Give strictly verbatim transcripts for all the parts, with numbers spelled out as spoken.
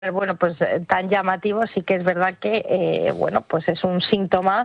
bueno, pues tan llamativo, sí que es verdad que, eh, bueno, pues es un síntoma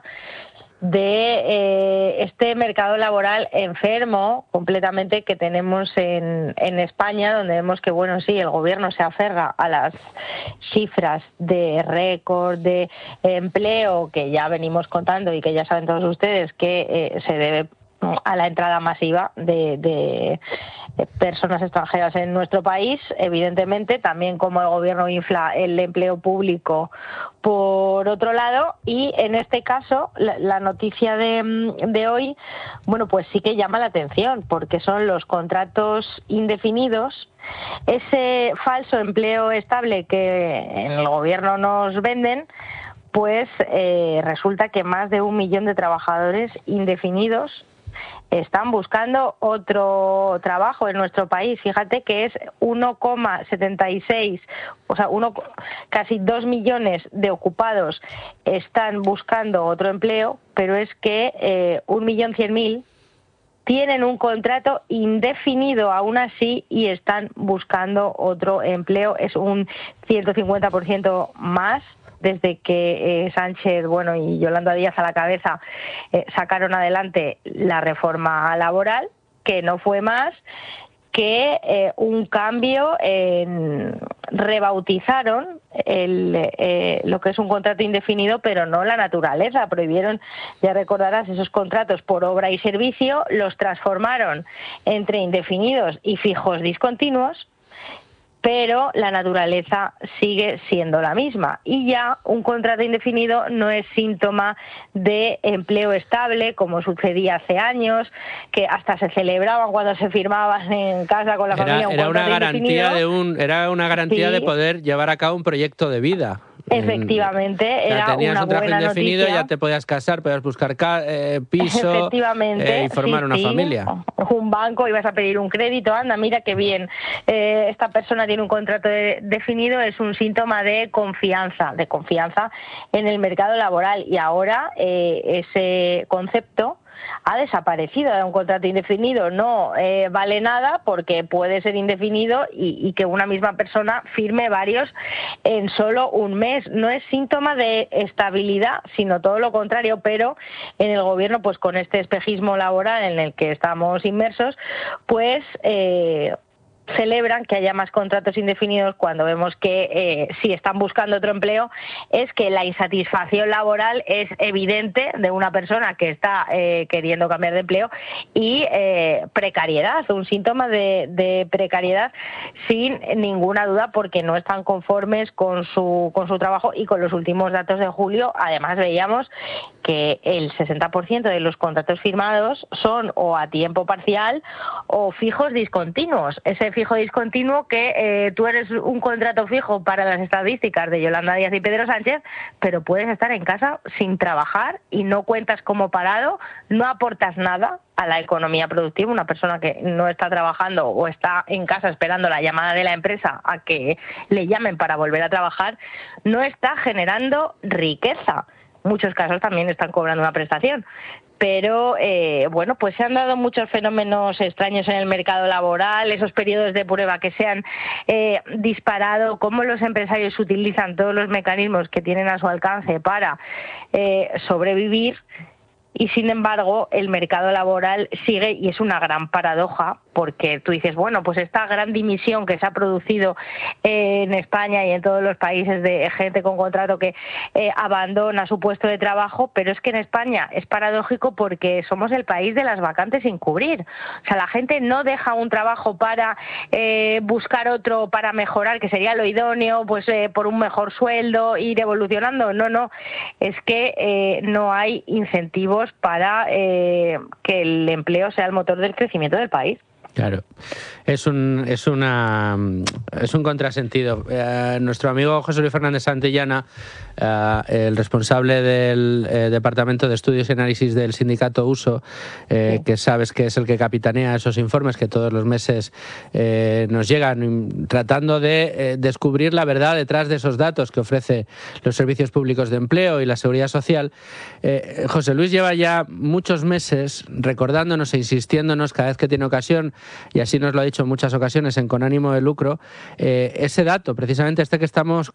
de eh, este mercado laboral enfermo completamente que tenemos en, en España, donde vemos que, bueno, sí, el gobierno se aferra a las cifras de récord de empleo que ya venimos contando y que ya saben todos ustedes que eh, se debe a la entrada masiva de, de personas extranjeras en nuestro país, evidentemente, también como el gobierno infla el empleo público por otro lado, y en este caso la, la noticia de, de hoy, bueno, pues sí que llama la atención, porque son los contratos indefinidos, ese falso empleo estable que en el gobierno nos venden, pues eh, resulta que más de un millón de trabajadores indefinidos están buscando otro trabajo en nuestro país. Fíjate que es uno coma setenta y seis, o sea, uno, casi dos millones de ocupados están buscando otro empleo, pero es que eh, un millón cien mil tienen un contrato indefinido aún así y están buscando otro empleo. Es un ciento cincuenta por ciento más desde que eh, Sánchez, bueno, y Yolanda Díaz a la cabeza eh, sacaron adelante la reforma laboral, que no fue más que eh, un cambio en... rebautizaron el, eh, lo que es un contrato indefinido, pero no la naturaleza. Prohibieron, ya recordarás, esos contratos por obra y servicio, los transformaron entre indefinidos y fijos discontinuos, pero la naturaleza sigue siendo la misma. Y ya un contrato indefinido no es síntoma de empleo estable, como sucedía hace años, que hasta se celebraban cuando se firmaban en casa con la era, familia un era contrato una garantía indefinido. de un Era una garantía Sí. de poder llevar a cabo un proyecto de vida. Efectivamente, En, o sea, era tenías una un trabajo buena indefinido, noticia. Ya te podías casar, podías buscar ca eh, piso Efectivamente, eh, y formar sí, una sí. familia. Un banco, ibas a pedir un crédito, anda, mira qué bien, eh, esta persona tiene un contrato de, definido, es un síntoma de confianza, de confianza en el mercado laboral. Y ahora eh, ese concepto ha desaparecido. Un contrato indefinido no eh, vale nada porque puede ser indefinido y, y que una misma persona firme varios en solo un mes. No es síntoma de estabilidad, sino todo lo contrario, pero en el gobierno, pues con este espejismo laboral en el que estamos inmersos, pues... Eh, celebran que haya más contratos indefinidos cuando vemos que eh, si están buscando otro empleo es que la insatisfacción laboral es evidente de una persona que está eh, queriendo cambiar de empleo y eh, precariedad, un síntoma de, de precariedad sin ninguna duda porque no están conformes con su, con su trabajo. Y con los últimos datos de julio además veíamos que el sesenta por ciento de los contratos firmados son o a tiempo parcial o fijos discontinuos. Ese fijo discontinuo que eh, tú eres un contrato fijo para las estadísticas de Yolanda Díaz y Pedro Sánchez, pero puedes estar en casa sin trabajar y no cuentas como parado, no aportas nada a la economía productiva. Una persona que no está trabajando o está en casa esperando la llamada de la empresa a que le llamen para volver a trabajar, no está generando riqueza. En muchos casos también están cobrando una prestación. Pero, eh, bueno, pues se han dado muchos fenómenos extraños en el mercado laboral, esos periodos de prueba que se han eh, disparado, cómo los empresarios utilizan todos los mecanismos que tienen a su alcance para eh, sobrevivir. Y, sin embargo, el mercado laboral sigue, y es una gran paradoja, porque tú dices, bueno, pues esta gran dimisión que se ha producido en España y en todos los países de gente con contrato que eh, abandona su puesto de trabajo, pero es que en España es paradójico porque somos el país de las vacantes sin cubrir. O sea, la gente no deja un trabajo para eh, buscar otro, para mejorar, que sería lo idóneo, pues eh, por un mejor sueldo, ir evolucionando. No, no, es que eh, no hay incentivos para eh, que el empleo sea el motor del crecimiento del país. Claro, es un es una es un contrasentido. Eh, nuestro amigo José Luis Fernández Santillana, eh, el responsable del eh, Departamento de Estudios y Análisis del sindicato Uso, eh, sí. que sabes que es el que capitanea esos informes que todos los meses eh, nos llegan, tratando de eh, descubrir la verdad detrás de esos datos que ofrece los servicios públicos de empleo y la seguridad social. Eh, José Luis lleva ya muchos meses recordándonos e insistiéndonos cada vez que tiene ocasión y así nos lo ha dicho en muchas ocasiones en Con ánimo de lucro, eh, ese dato, precisamente este que estamos